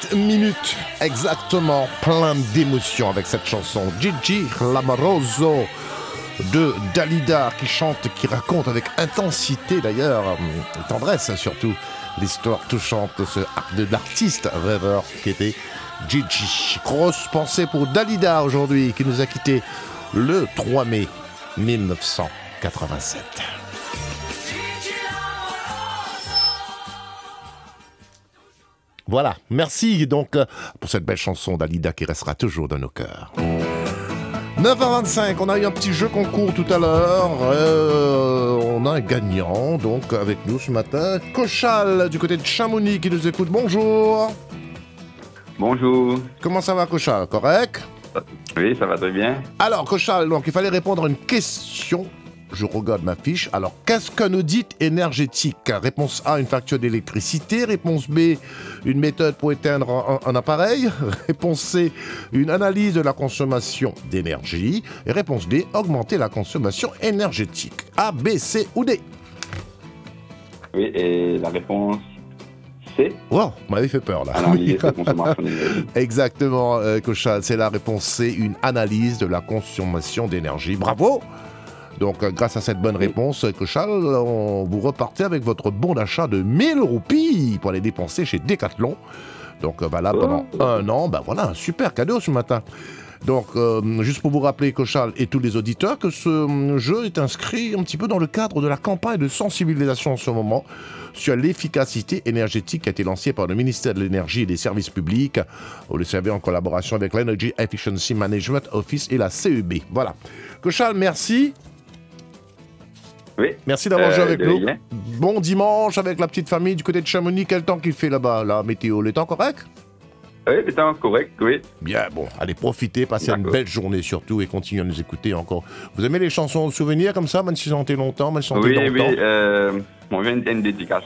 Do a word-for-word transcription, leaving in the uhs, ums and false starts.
sept minutes exactement, plein d'émotions avec cette chanson. Gigi L'Amoroso de Dalida qui chante, qui raconte avec intensité d'ailleurs, et tendresse surtout, l'histoire touchante de ce de l'artiste rêveur qui était Gigi. Grosse pensée pour Dalida aujourd'hui qui nous a quittés le trois mai mille neuf cent quatre-vingt-sept. Voilà, merci donc pour cette belle chanson d'Alida qui restera toujours dans nos cœurs. neuf heures vingt-cinq, on a eu un petit jeu concours tout à l'heure. Euh, on a un gagnant donc avec nous ce matin. Cochal du côté de Chamonix qui nous écoute. Bonjour. Bonjour. Comment ça va, Cochal? Correct? Oui, ça va très bien. Alors, Cochal, donc il fallait répondre à une question. Je regarde ma fiche. Alors, qu'est-ce qu'un audit énergétique? Réponse A, une facture d'électricité. Réponse B, une méthode pour éteindre un, un appareil. Réponse C, une analyse de la consommation d'énergie. Et réponse D, augmenter la consommation énergétique. A, B, C ou D? Oui, et la réponse C. Wow, vous m'avez fait peur là. Analyse de consommation d'énergie. Exactement, euh, Cochal, c'est la réponse C, une analyse de la consommation d'énergie. Bravo! Donc, euh, grâce à cette bonne réponse, Cochal, on, vous repartez avec votre bon d'achat de mille roupies pour aller dépenser chez Decathlon. Donc, euh, bah, là, pendant oh. un an, bah, voilà, un super cadeau ce matin. Donc, euh, juste pour vous rappeler, Cochal et tous les auditeurs, que ce euh, jeu est inscrit un petit peu dans le cadre de la campagne de sensibilisation en ce moment sur l'efficacité énergétique qui a été lancée par le ministère de l'Énergie et des Services Publics. Vous le savez, en collaboration avec l'Energy Efficiency Management Office et la C E B. Voilà. Cochal, merci. Oui. Merci d'avoir joué euh, avec nous. Rien. Bon dimanche avec la petite famille du côté de Chamonix. Quel temps qu'il fait là-bas, la météo? Le temps correct? Oui, le temps correct, oui. Bien, bon, allez profiter, passez D'accord. une belle journée surtout et continuez à nous écouter encore. Vous aimez les chansons de souvenirs comme ça, même si elles ont été longtemps, même si elles ont été Oui, oui, longtemps? euh, on vient une dédicace